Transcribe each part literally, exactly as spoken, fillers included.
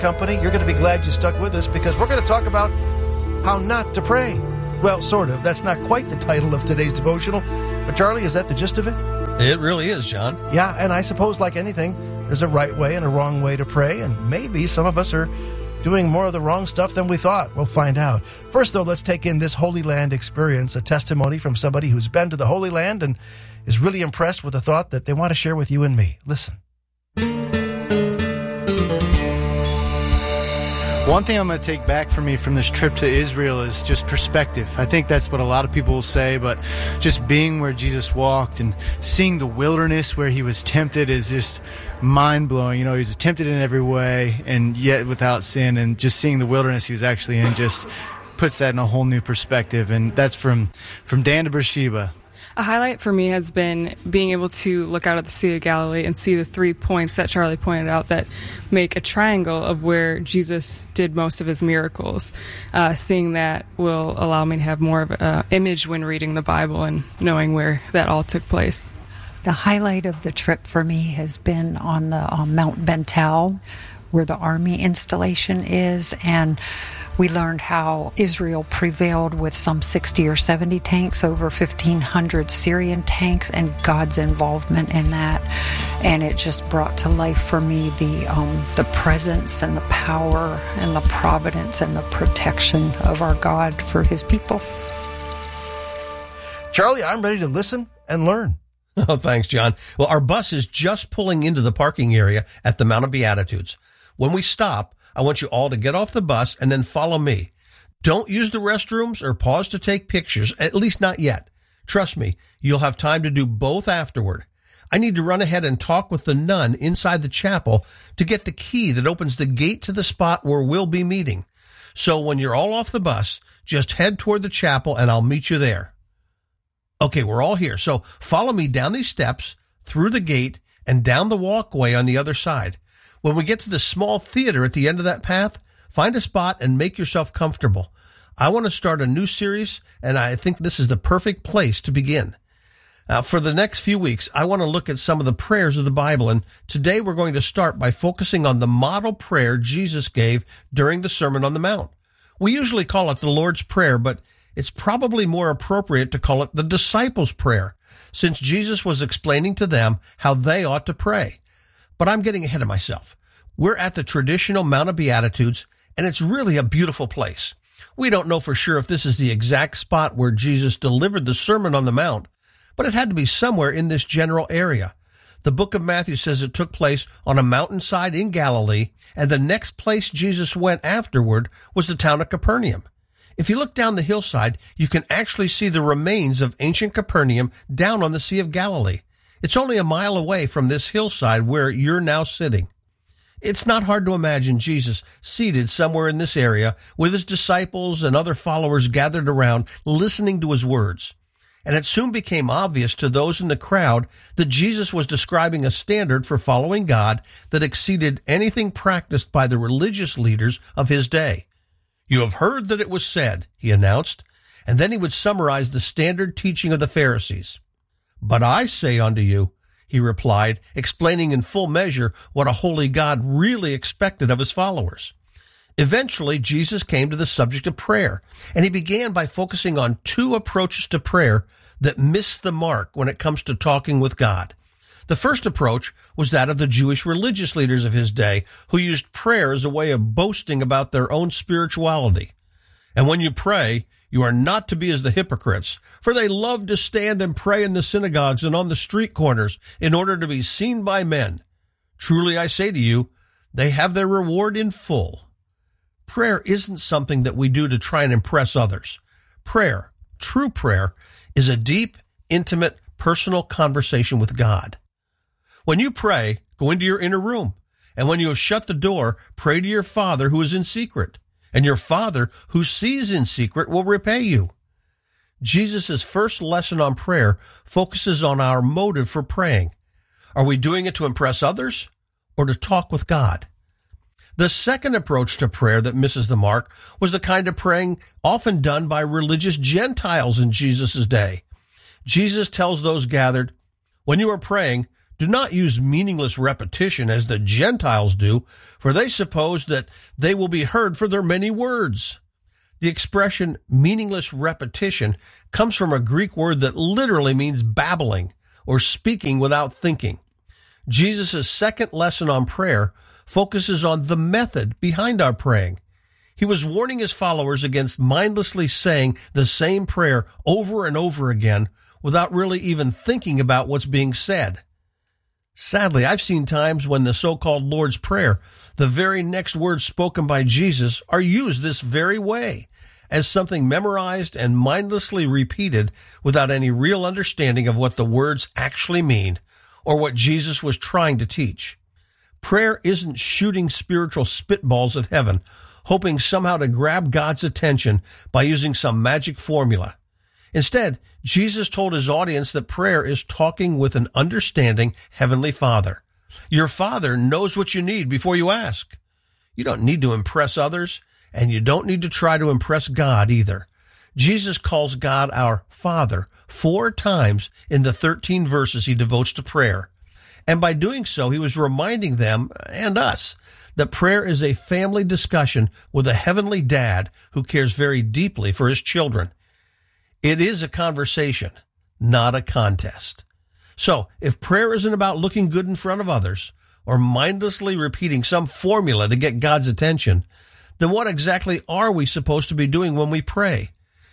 company. You're going to be glad you stuck with us because we're going to talk about how not to pray. Well, sort of. That's not quite the title of today's devotional. But Charlie, is that the gist of it? It really is, John. Yeah, and I suppose like anything, there's a right way and a wrong way to pray. And maybe some of us are doing more of the wrong stuff than we thought. We'll find out. First, though, let's take in this Holy Land experience, a testimony from somebody who's been to the Holy Land and is really impressed with the thought that they want to share with you and me. Listen. One thing I'm going to take back from me from this trip to Israel is just perspective. I think that's what a lot of people will say, but just being where Jesus walked and seeing the wilderness where he was tempted is just mind-blowing. You know, he was tempted in every way and yet without sin, and just seeing the wilderness he was actually in just puts that in a whole new perspective, and that's from, from Dan to Beersheba. A highlight for me has been being able to look out at the Sea of Galilee and see the three points that Charlie pointed out that make a triangle of where Jesus did most of his miracles. Uh, seeing that will allow me to have more of an image when reading the Bible and knowing where that all took place. The highlight of the trip for me has been on the um, Mount Bental, where the army installation is, and we learned how Israel prevailed with some sixty or seventy tanks over fifteen hundred Syrian tanks, and God's involvement in that. And it just brought to life for me the um, the presence and the power and the providence and the protection of our God for his people. Charlie, I'm ready to listen and learn. Oh, thanks, John. Well, our bus is just pulling into the parking area at the Mount of Beatitudes. When we stop, I want you all to get off the bus and then follow me. Don't use the restrooms or pause to take pictures, at least not yet. Trust me, you'll have time to do both afterward. I need to run ahead and talk with the nun inside the chapel to get the key that opens the gate to the spot where we'll be meeting. So when you're all off the bus, just head toward the chapel and I'll meet you there. Okay, we're all here. So follow me down these steps, through the gate, and down the walkway on the other side. When we get to the small theater at the end of that path, find a spot and make yourself comfortable. I want to start a new series, and I think this is the perfect place to begin. Now, for the next few weeks, I want to look at some of the prayers of the Bible, and today we're going to start by focusing on the model prayer Jesus gave during the Sermon on the Mount. We usually call it the Lord's Prayer, but it's probably more appropriate to call it the disciples' prayer, since Jesus was explaining to them how they ought to pray. But I'm getting ahead of myself. We're at the traditional Mount of Beatitudes, and it's really a beautiful place. We don't know for sure if this is the exact spot where Jesus delivered the Sermon on the Mount, but it had to be somewhere in this general area. The book of Matthew says it took place on a mountainside in Galilee, and the next place Jesus went afterward was the town of Capernaum. If you look down the hillside, you can actually see the remains of ancient Capernaum down on the Sea of Galilee. It's only a mile away from this hillside where you're now sitting. It's not hard to imagine Jesus seated somewhere in this area with his disciples and other followers gathered around listening to his words. And it soon became obvious to those in the crowd that Jesus was describing a standard for following God that exceeded anything practiced by the religious leaders of his day. "You have heard that it was said," he announced, and then he would summarize the standard teaching of the Pharisees. "But I say unto you," he replied, explaining in full measure what a holy God really expected of his followers. Eventually, Jesus came to the subject of prayer, and he began by focusing on two approaches to prayer that miss the mark when it comes to talking with God. The first approach was that of the Jewish religious leaders of his day, who used prayer as a way of boasting about their own spirituality. "And when you pray, you are not to be as the hypocrites, for they love to stand and pray in the synagogues and on the street corners in order to be seen by men. Truly I say to you, they have their reward in full." Prayer isn't something that we do to try and impress others. Prayer, true prayer, is a deep, intimate, personal conversation with God. When you pray, go into your inner room, and when you have shut the door, pray to your Father who is in secret, and your Father who sees in secret will repay you. Jesus' first lesson on prayer focuses on our motive for praying. Are we doing it to impress others or to talk with God? The second approach to prayer that misses the mark was the kind of praying often done by religious Gentiles in Jesus' day. Jesus tells those gathered, "When you are praying, Do not use meaningless repetition as the Gentiles do, for they suppose that they will be heard for their many words. The expression meaningless repetition comes from a Greek word that literally means babbling or speaking without thinking. Jesus' second lesson on prayer focuses on the method behind our praying. He was warning his followers against mindlessly saying the same prayer over and over again without really even thinking about what's being said. Sadly, I've seen times when the so-called Lord's Prayer, the very next words spoken by Jesus, are used this very way, as something memorized and mindlessly repeated without any real understanding of what the words actually mean or what Jesus was trying to teach. Prayer isn't shooting spiritual spitballs at heaven, hoping somehow to grab God's attention by using some magic formula. Instead, Jesus told his audience that prayer is talking with an understanding Heavenly Father. Your Father knows what you need before you ask. You don't need to impress others, and you don't need to try to impress God either. Jesus calls God our Father four times in the thirteen verses he devotes to prayer. And by doing so, he was reminding them, and us, that prayer is a family discussion with a heavenly dad who cares very deeply for his children. It is a conversation, not a contest. So, if prayer isn't about looking good in front of others or mindlessly repeating some formula to get God's attention, then what exactly are we supposed to be doing when we pray?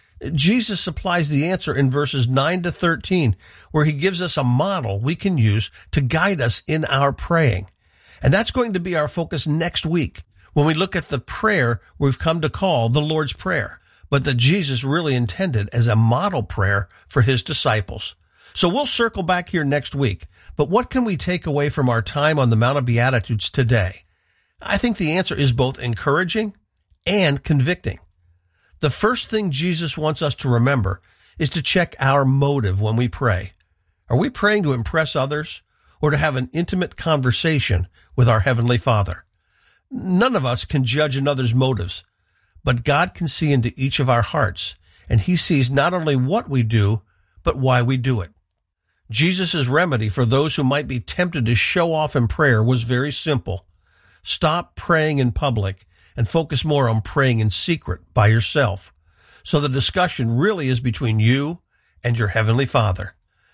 Jesus supplies the answer in verses nine to thirteen, where he gives us a model we can use to guide us in our praying. And that's going to be our focus next week when we look at the prayer we've come to call the Lord's Prayer, but that Jesus really intended as a model prayer for his disciples. So we'll circle back here next week, but what can we take away from our time on the Mount of Beatitudes today? I think the answer is both encouraging and convicting. The first thing Jesus wants us to remember is to check our motive when we pray. Are we praying to impress others or to have an intimate conversation with our Heavenly Father? None of us can judge another's motives, but God can see into each of our hearts, and he sees not only what we do, but why we do it. Jesus' remedy for those who might be tempted to show off in prayer was very simple. Stop praying in public and focus more on praying in secret by yourself. So the discussion really is between you and your Heavenly Father.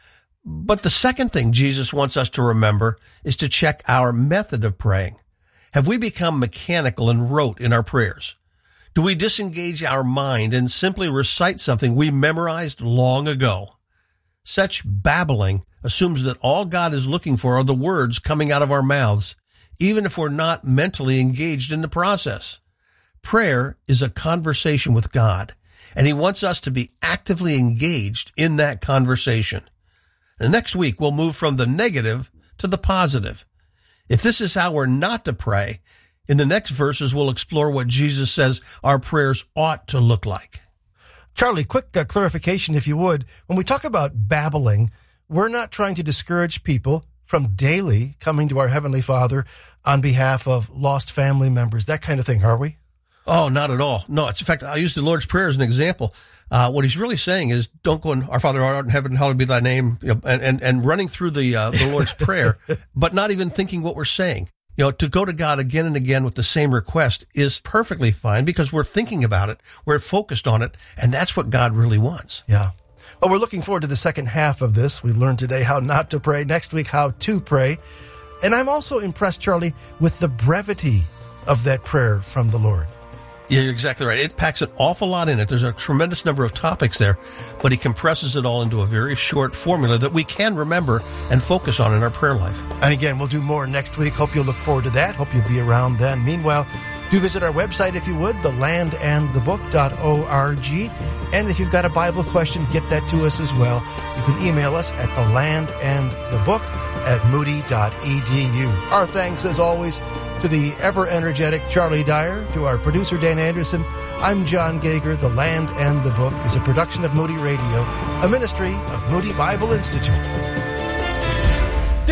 But the second thing Jesus wants us to remember is to check our method of praying. Have we become mechanical and rote in our prayers? Do we disengage our mind and simply recite something we memorized long ago? Such babbling assumes that all God is looking for are the words coming out of our mouths, even if we're not mentally engaged in the process. Prayer is a conversation with God, and he wants us to be actively engaged in that conversation. And next week, we'll move from the negative to the positive. If this is how we're not to pray, in the next verses, we'll explore what Jesus says our prayers ought to look like. Charlie, quick uh, clarification, if you would. When we talk about babbling, we're not trying to discourage people from daily coming to our Heavenly Father on behalf of lost family members, that kind of thing, are we? Oh, not at all. No, it's, in fact, I use the Lord's Prayer as an example. Uh, what he's really saying is, don't go in, our Father who art in heaven, hallowed be thy name, you know, and, and, and running through the, uh, the Lord's Prayer, but not even thinking what we're saying. You know, to go to God again and again with the same request is perfectly fine because we're thinking about it, we're focused on it, and that's what God really wants. Yeah. Well, we're looking forward to the second half of this. We learned today how not to pray, next week how to pray. And I'm also impressed, Charlie, with the brevity of that prayer from the Lord. Yeah, you're exactly right. It packs an awful lot in it. There's a tremendous number of topics there, but he compresses it all into a very short formula that we can remember and focus on in our prayer life. And again, we'll do more next week. Hope you'll look forward to that. Hope you'll be around then. Meanwhile, do visit our website, if you would, the land and the book dot org. And if you've got a Bible question, get that to us as well. You can email us at the land and the book at moody dot e d u. Our thanks, as always, to the ever-energetic Charlie Dyer, to our producer, Dan Anderson. I'm John Gager. The Land and the Book is a production of Moody Radio, a ministry of Moody Bible Institute.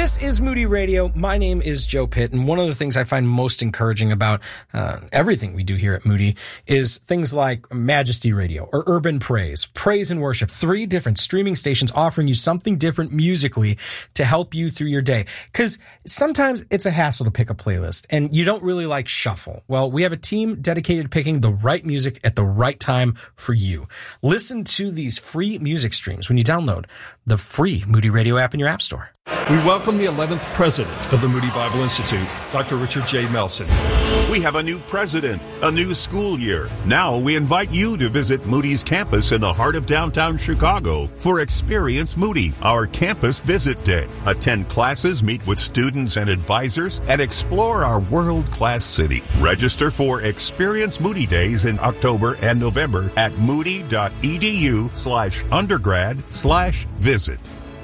This is Moody Radio. My name is Joe Pitt, and one of the things I find most encouraging about uh, everything we do here at Moody is things like Majesty Radio or Urban Praise, Praise and Worship, three different streaming stations offering you something different musically to help you through your day. Because sometimes it's a hassle to pick a playlist, and you don't really like shuffle. Well, we have a team dedicated to picking the right music at the right time for you. Listen to these free music streams when you download the free Moody Radio app in your app store. We welcome the eleventh president of the Moody Bible Institute, Doctor Richard J. Melson. We have a new president, a new school year. Now we invite you to visit Moody's campus in the heart of downtown Chicago for Experience Moody, our campus visit day. Attend classes, meet with students and advisors, and explore our world-class city. Register for Experience Moody Days in October and November at moody.edu slash undergrad slash visit.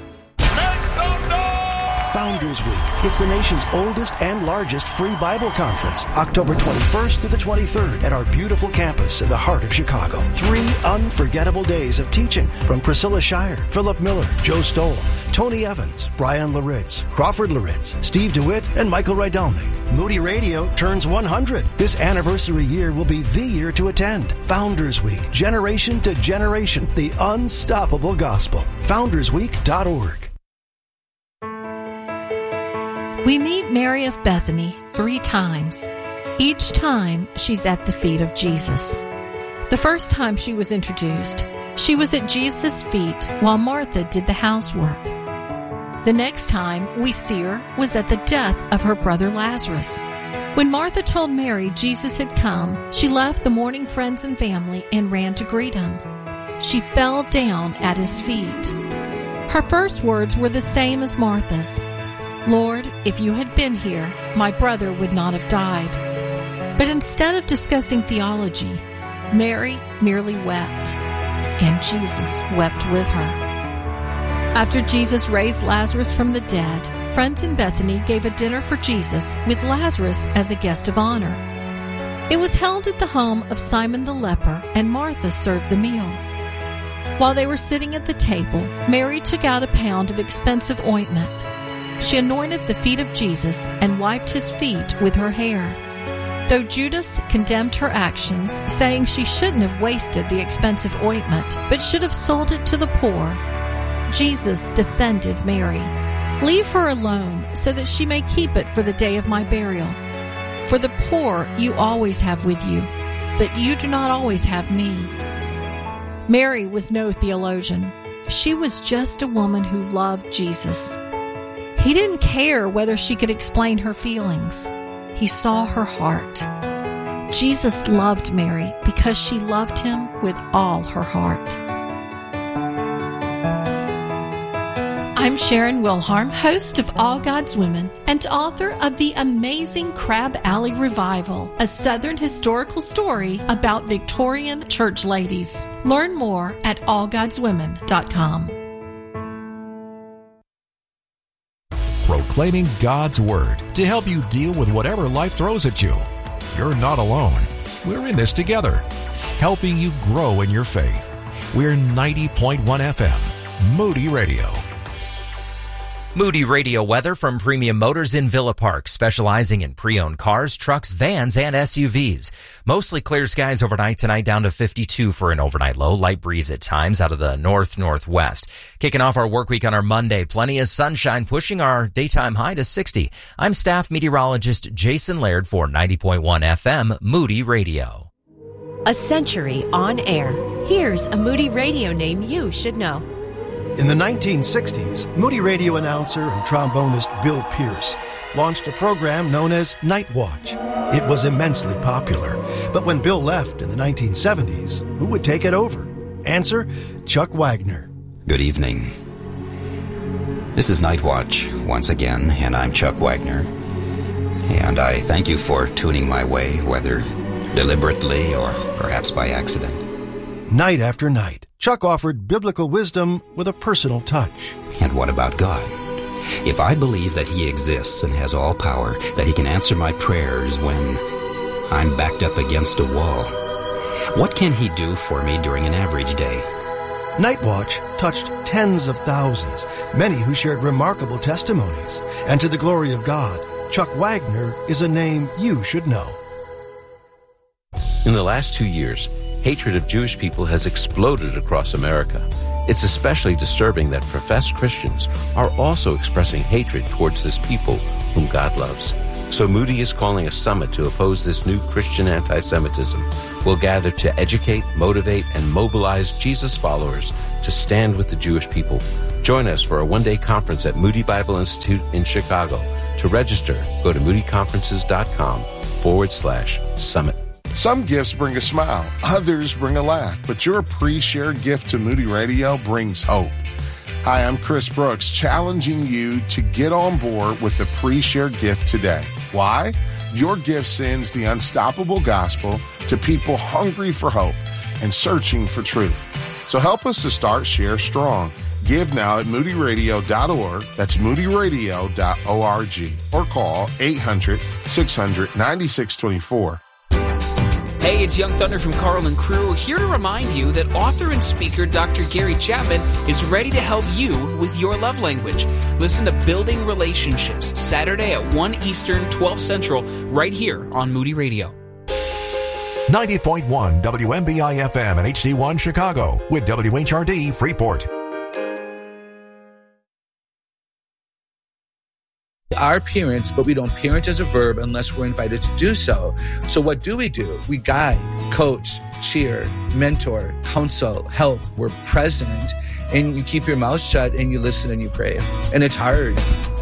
Founders Week. It's the nation's oldest and largest free Bible conference, October twenty-first to the twenty-third at our beautiful campus in the heart of Chicago. Three unforgettable days of teaching from Priscilla Shire, Philip Miller, Joe Stoll, Tony Evans, Brian Laritz, Crawford Laritz, Steve DeWitt, and Michael Rydalnik. Moody Radio turns one hundred. This anniversary year will be the year to attend. Founders Week, generation to generation, the unstoppable gospel. founders week dot org. We meet Mary of Bethany three times. Each time, she's at the feet of Jesus. The first time she was introduced, she was at Jesus' feet while Martha did the housework. The next time we see her was at the death of her brother Lazarus. When Martha told Mary Jesus had come, she left the mourning friends and family and ran to greet him. She fell down at his feet. Her first words were the same as Martha's. Lord, if you had been here, my brother would not have died. But instead of discussing theology, Mary merely wept, and Jesus wept with her. After Jesus raised Lazarus from the dead, friends in Bethany gave a dinner for Jesus with Lazarus as a guest of honor. It was held at the home of Simon the leper, and Martha served the meal. While they were sitting at the table, Mary took out a pound of expensive ointment. She anointed the feet of Jesus and wiped his feet with her hair. Though Judas condemned her actions, saying she shouldn't have wasted the expensive ointment, but should have sold it to the poor, Jesus defended Mary. Leave her alone so that she may keep it for the day of my burial. For the poor you always have with you, but you do not always have me. Mary was no theologian. She was just a woman who loved Jesus. He didn't care whether she could explain her feelings. He saw her heart. Jesus loved Mary because she loved him with all her heart. I'm Sharon Wilharm, host of All God's Women and author of the amazing Crab Alley Revival, a Southern historical story about Victorian church ladies. Learn more at all gods women dot com. Proclaiming God's Word to help you deal with whatever life throws at you. You're not alone. We're in this together, helping you grow in your faith. We're ninety point one F M, Moody Radio. Moody Radio weather from Premium Motors in Villa Park, specializing in pre-owned cars, trucks, vans, and S U Vs. Mostly clear skies overnight tonight, down to fifty-two for an overnight low. Light breeze at times out of the north-northwest. Kicking off our work week on our Monday, plenty of sunshine, pushing our daytime high to sixty. I'm staff meteorologist Jason Laird for ninety point one F M, Moody Radio. A century on air. Here's a Moody Radio name you should know. In the nineteen sixties, Moody Radio announcer and trombonist Bill Pierce launched a program known as Night Watch. It was immensely popular. But when Bill left in the nineteen seventies, who would take it over? Answer, Chuck Wagner. Good evening. This is Night Watch once again, and I'm Chuck Wagner. And I thank you for tuning my way, whether deliberately or perhaps by accident. Night after night, Chuck offered biblical wisdom with a personal touch. And what about God? If I believe that He exists and has all power, that He can answer my prayers when I'm backed up against a wall, what can He do for me during an average day? Night Watch touched tens of thousands, many who shared remarkable testimonies. And to the glory of God, Chuck Wagner is a name you should know. In the last two years, hatred of Jewish people has exploded across America. It's especially disturbing that professed Christians are also expressing hatred towards this people whom God loves. So Moody is calling a summit to oppose this new Christian anti-Semitism. We'll gather to educate, motivate, and mobilize Jesus followers to stand with the Jewish people. Join us for a one-day conference at Moody Bible Institute in Chicago. To register, go to moodyconferences.com forward slash summit. Some gifts bring a smile, others bring a laugh, but your pre-shared gift to Moody Radio brings hope. Hi, I'm Chris Brooks, challenging you to get on board with the pre-shared gift today. Why? Your gift sends the unstoppable gospel to people hungry for hope and searching for truth. So help us to start Share Strong. Give now at moody radio dot org. That's moody radio dot org. Or call eight hundred, six hundred, ninety-six twenty-four. Hey, it's Young Thunder from Carl and Crew, here to remind you that author and speaker Doctor Gary Chapman is ready to help you with your love language. Listen to Building Relationships, Saturday at one Eastern, twelve Central, right here on Moody Radio. ninety point one W M B I F M and H D one Chicago with W H R D Freeport. Our parents, but we don't parent as a verb unless we're invited to do so. So what do we do? We guide, coach, cheer, mentor, counsel, help. We're present, and you keep your mouth shut and you listen and you pray. And it's hard.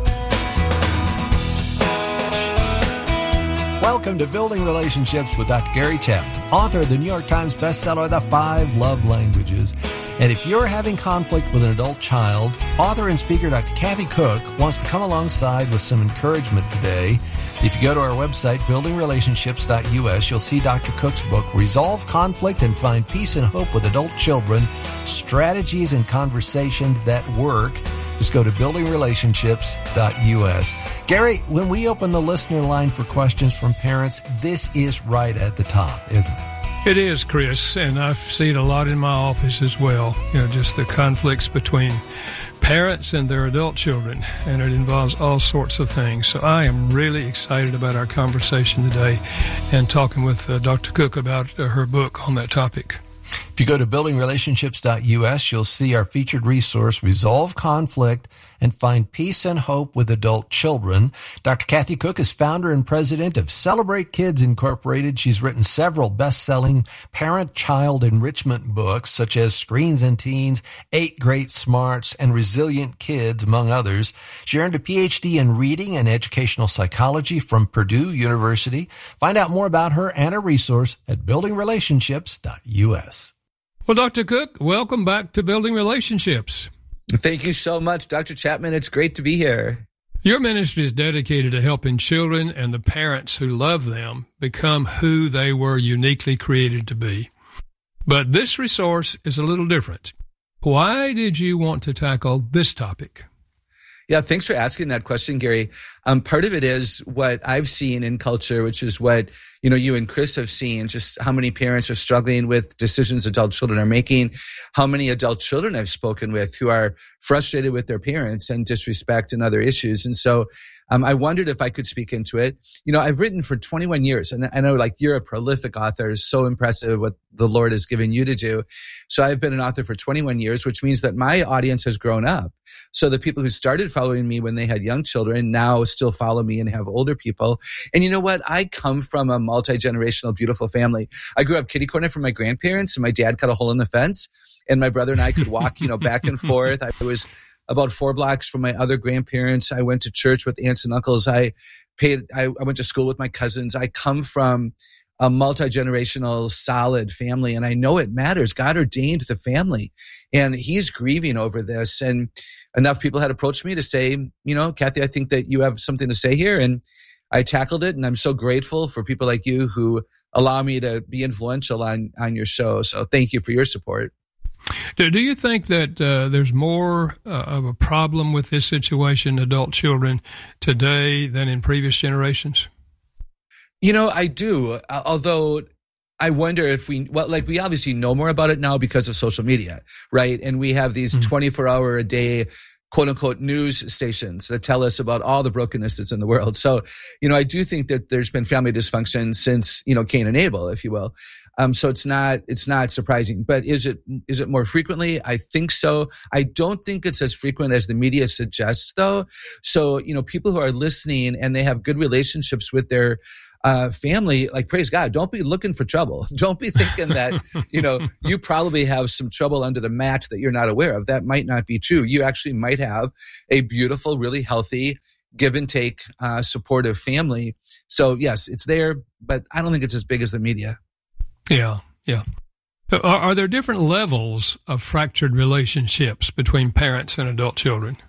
Welcome to Building Relationships with Doctor Gary Chapman, author of the New York Times bestseller, The Five Love Languages. And if you're having conflict with an adult child, author and speaker Doctor Kathy Cook wants to come alongside with some encouragement today. If you go to our website, building relationships dot U S, you'll see Doctor Cook's book, Resolve Conflict and Find Peace and Hope with Adult Children, Strategies and Conversations That Work. Just go to building relationships dot U S. Gary, when we open the listener line for questions from parents, this is right at the top, isn't it? It is, Chris, and I've seen a lot in my office as well. You know, just the conflicts between parents and their adult children, and it involves all sorts of things. So I am really excited about our conversation today and talking with uh, Doctor Cook about uh, her book on that topic. If you go to building relationships dot U S, you'll see our featured resource, Resolve Conflict and Find Peace and Hope with Adult Children. Doctor Kathy Cook is founder and president of Celebrate Kids Incorporated. She's written several best-selling parent-child enrichment books, such as Screens and Teens, Eight Great Smarts, and Resilient Kids, among others. She earned a P H D in reading and educational psychology from Purdue University. Find out more about her and her resource at building relationships dot U S. Well, Doctor Cook, welcome back to Building Relationships. Thank you so much, Doctor Chapman. It's great to be here. Your ministry is dedicated to helping children and the parents who love them become who they were uniquely created to be. But this resource is a little different. Why did you want to tackle this topic? Yeah, thanks for asking that question, Gary. Um, part of it is what I've seen in culture, which is what, you know, you and Chris have seen, just how many parents are struggling with decisions adult children are making, how many adult children I've spoken with who are frustrated with their parents and disrespect and other issues. And so um, I wondered if I could speak into it. You know, I've written for twenty-one years, and I know, like, you're a prolific author. It's so impressive what the Lord has given you to do. So I've been an author for twenty-one years, which means that my audience has grown up. So the people who started following me when they had young children now still follow me and have older people. And you know what? I come from a multi-generational, beautiful family. I grew up kitty corner from my grandparents, and my dad cut a hole in the fence, and my brother and I could walk, you know, back and forth. I was about four blocks from my other grandparents. I went to church with aunts and uncles. I paid, I, I went to school with my cousins. I come from a multi-generational, solid family, and I know it matters. God ordained the family, and he's grieving over this. And enough people had approached me to say, you know, Kathy, I think that you have something to say here. And I tackled it, and I'm so grateful for people like you who allow me to be influential on, on your show. So thank you for your support. Do, do you think that uh, there's more uh, of a problem with this situation, adult children, today than in previous generations? You know, I do. Although I wonder if we, well, like we obviously know more about it now because of social media, right? And we have these mm-hmm. twenty-four hour a day, quote unquote, news stations that tell us about all the brokenness that's in the world. So, you know, I do think that there's been family dysfunction since, you know, Cain and Abel, if you will. Um, so it's not, it's not surprising, but is it, is it more frequently? I think so. I don't think it's as frequent as the media suggests though. So, you know, people who are listening and they have good relationships with their Uh, family, like, praise God, don't be looking for trouble. Don't be thinking that, you know, you probably have some trouble under the mat that you're not aware of. That might not be true. You actually might have a beautiful, really healthy, give and take, uh, supportive family. So yes, it's there, but I don't think it's as big as the media. Yeah, yeah. Are, are there different levels of fractured relationships between parents and adult children?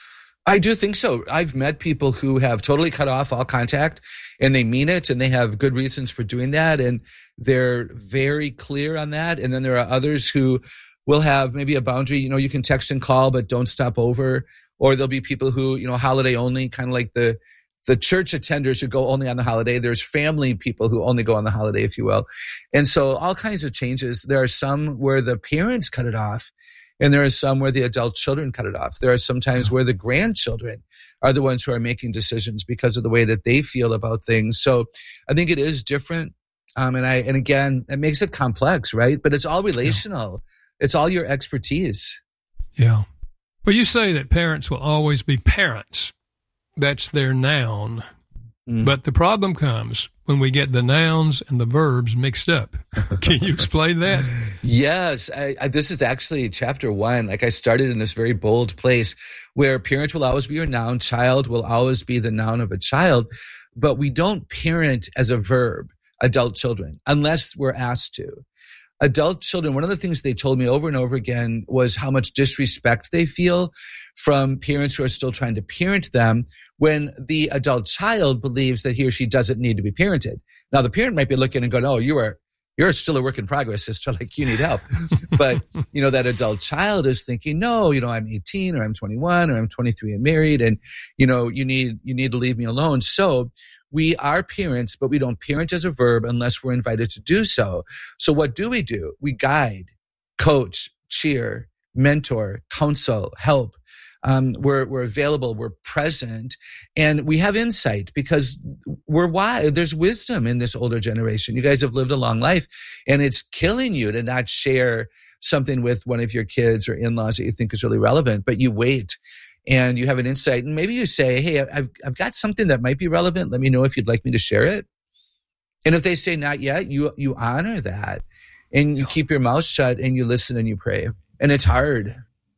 I do think so. I've met people who have totally cut off all contact and they mean it and they have good reasons for doing that and they're very clear on that. And then there are others who will have maybe a boundary, you know, you can text and call, but don't stop over. Or there'll be people who, you know, holiday only, kind of like the the church attenders who go only on the holiday. There's family people who only go on the holiday, if you will. And so all kinds of changes. There are some where the parents cut it off. And there are some where the adult children cut it off. There are some times where the grandchildren are the ones who are making decisions because of the way that they feel about things. So I think it is different. Um, and I, and again, it makes it complex, right? But it's all relational. Yeah. It's all your expertise. Yeah. Well, you say that parents will always be parents. That's their noun. Mm. But the problem comes when we get the nouns and the verbs mixed up. Can you explain that? Yes. I, I, this is actually chapter one. Like I started in this very bold place where parent will always be your noun, child will always be the noun of a child, but we don't parent as a verb, adult children, unless we're asked to. Adult children, one of the things they told me over and over again was how much disrespect they feel from parents who are still trying to parent them when the adult child believes that he or she doesn't need to be parented. Now, the parent might be looking and going, oh, you are, you're still a work in progress, sister, like you need help. But, you know, that adult child is thinking, no, you know, I'm eighteen or I'm twenty-one or I'm twenty-three and married and, you know, you need, you need to leave me alone. So we are parents, but we don't parent as a verb unless we're invited to do so. So what do we do? We guide, coach, cheer, mentor, counsel, help. Um, we're, we're available, we're present, and we have insight because we're wise. There's wisdom in this older generation. You guys have lived a long life and it's killing you to not share something with one of your kids or in-laws that you think is really relevant, but you wait and you have an insight and maybe you say, hey, I've, I've got something that might be relevant. Let me know if you'd like me to share it. And if they say not yet, you, you honor that and you keep your mouth shut and you listen and you pray. And it's hard.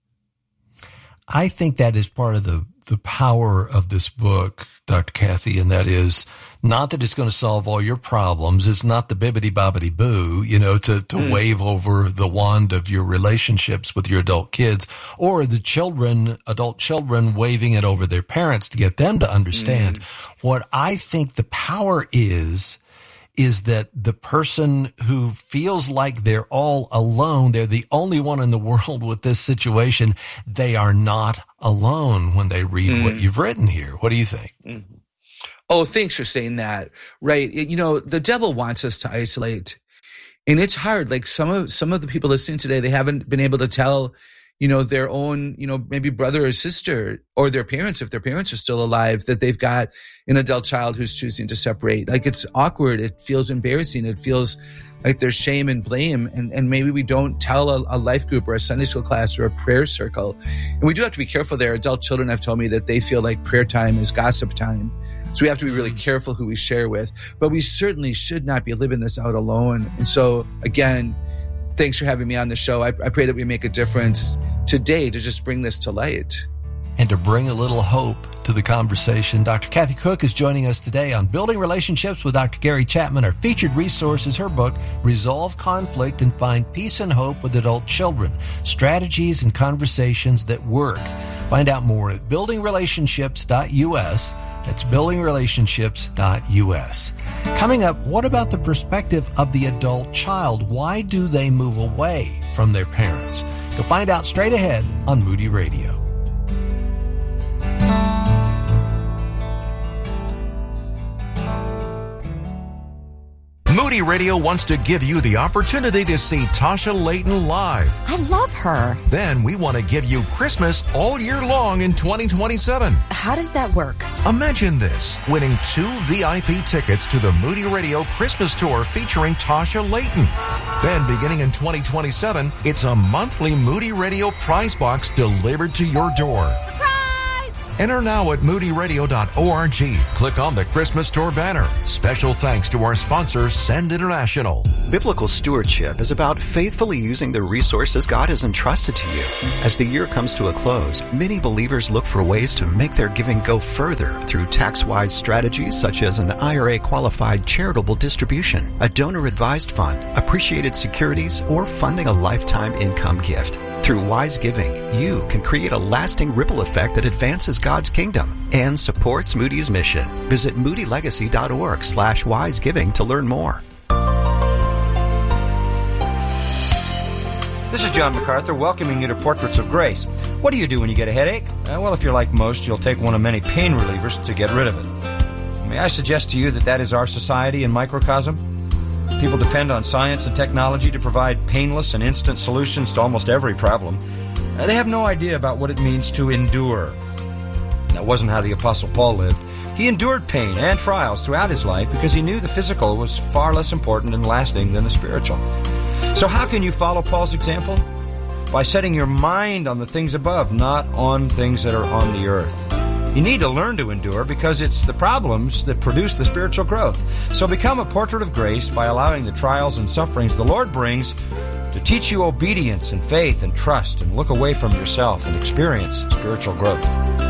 I think that is part of the, the power of this book, Doctor Kathy, and that is not that it's going to solve all your problems. It's not the bibbity bobbity boo, you know, to, to mm. wave over the wand of your relationships with your adult kids or the children, adult children waving it over their parents to get them to understand. Mm. What I think the power is, is that the person who feels like they're all alone, they're the only one in the world with this situation, they are not alone when they read mm. what you've written here. What do you think? Mm. Oh, thanks for saying that. Right. It, you know, the devil wants us to isolate. And it's hard. Like some of some of the people listening today, they haven't been able to tell, you know, their own, you know, maybe brother or sister or their parents, if their parents are still alive, that they've got an adult child who's choosing to separate. Like it's awkward. It feels embarrassing. It feels like there's shame and blame. And, and maybe we don't tell a, a life group or a Sunday school class or a prayer circle. And we do have to be careful there. Adult children have told me that they feel like prayer time is gossip time. So we have to be really careful who we share with. But we certainly should not be living this out alone. And so, again, thanks for having me on the show. I, I pray that we make a difference today to just bring this to light. And to bring a little hope to the conversation, Doctor Kathy Cook is joining us today on Building Relationships with Doctor Gary Chapman. Our featured resource is her book, Resolve Conflict and Find Peace and Hope with Adult Children, Strategies and Conversations That Work. Find out more at building relationships dot U S. That's building relationships dot U S. Coming up, what about the perspective of the adult child? Why do they move away from their parents? You'll find out straight ahead on Moody Radio. Moody Radio wants to give you the opportunity to see Tasha Layton live. I love her. Then we want to give you Christmas all year long in twenty twenty-seven. How does that work? Imagine this, winning two V I P tickets to the Moody Radio Christmas Tour featuring Tasha Layton. Then beginning in twenty twenty-seven, it's a monthly Moody Radio prize box delivered to your door. Surprise! Enter now at moody radio dot org. Click on the Christmas Tour banner. Special thanks to our sponsor, Send International. Biblical stewardship is about faithfully using the resources God has entrusted to you. As the year comes to a close, many believers look for ways to make their giving go further through tax-wise strategies such as an I R A-qualified charitable distribution, a donor-advised fund, appreciated securities, or funding a lifetime income gift. Through wise giving, you can create a lasting ripple effect that advances God's kingdom and supports Moody's mission. Visit moody legacy dot org slash wise giving to learn more. This is John MacArthur welcoming you to Portraits of Grace. What do you do when you get a headache? Uh, well, if you're like most, you'll take one of many pain relievers to get rid of it. May I suggest to you that that is our society in microcosm? People depend on science and technology to provide painless and instant solutions to almost every problem. Uh, they have no idea about what it means to endure. That wasn't how the Apostle Paul lived. He endured pain and trials throughout his life because he knew the physical was far less important and lasting than the spiritual. So how can you follow Paul's example? By setting your mind on the things above, not on things that are on the earth. You need to learn to endure because it's the problems that produce the spiritual growth. So become a portrait of grace by allowing the trials and sufferings the Lord brings to teach you obedience and faith and trust, and look away from yourself and experience spiritual growth.